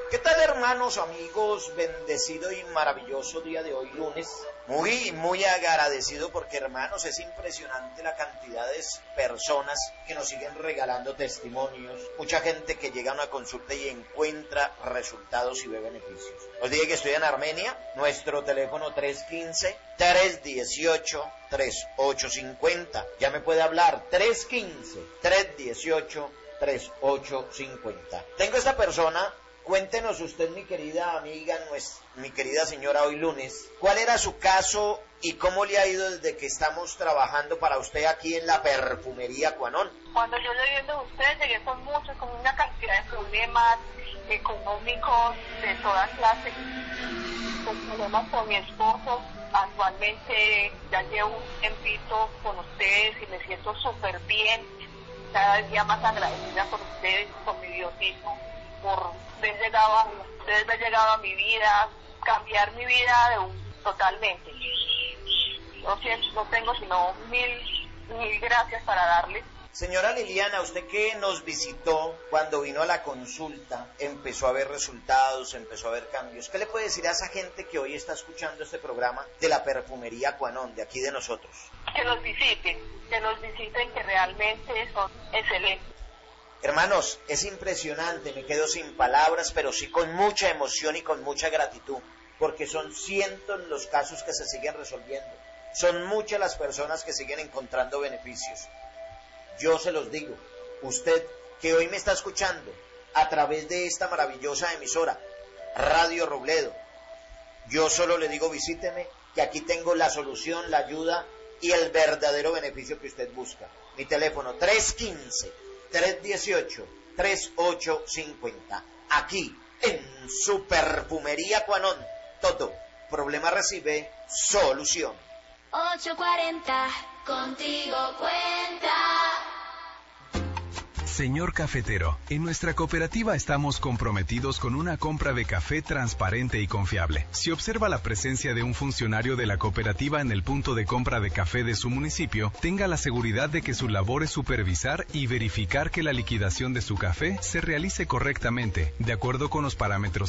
¿Qué tal, hermanos, amigos? Bendecido y maravilloso día de hoy, lunes. Muy agradecido porque, hermanos, es impresionante la cantidad de personas que nos siguen regalando testimonios. Mucha gente que llega a una consulta y encuentra resultados y ve beneficios. Os dije que estoy en Armenia. Nuestro teléfono 315-318-3850. Ya me puede hablar. 315-318-3850. Tengo esta persona. Cuéntenos usted, mi querida amiga, mi querida señora, hoy lunes, ¿cuál era su caso y cómo le ha ido desde que estamos trabajando para usted aquí en la perfumería Cuanón? Cuando yo llegué viendo a ustedes, llegué con una cantidad de problemas económicos de toda clase, problemas con mi esposo. Actualmente ya llevo un tiempito con ustedes y me siento súper bien, cada día más agradecida por ustedes, por mi biotismo, por ustedes haber llegado a mi vida, cambiar mi vida totalmente. No tengo sino mil gracias para darles. Señora Liliana, usted que nos visitó cuando vino a la consulta, empezó a ver resultados, empezó a ver cambios. ¿Qué le puede decir a esa gente que hoy está escuchando este programa de la perfumería Cuanón, de aquí de nosotros? Que nos visiten, que realmente son excelentes. Hermanos, es impresionante, me quedo sin palabras, pero sí con mucha emoción y con mucha gratitud, porque son cientos los casos que se siguen resolviendo, son muchas las personas que siguen encontrando beneficios. Yo se los digo, usted que hoy me está escuchando a través de esta maravillosa emisora, Radio Robledo, yo solo le digo visíteme, que aquí tengo la solución, la ayuda y el verdadero beneficio que usted busca. Mi teléfono 315-318-3850. Aquí, en su perfumería Cuanón. Todo problema recibe solución. 840, contigo cuenta. Señor cafetero, en nuestra cooperativa estamos comprometidos con una compra de café transparente y confiable. Si observa la presencia de un funcionario de la cooperativa en el punto de compra de café de su municipio, tenga la seguridad de que su labor es supervisar y verificar que la liquidación de su café se realice correctamente, de acuerdo con los parámetros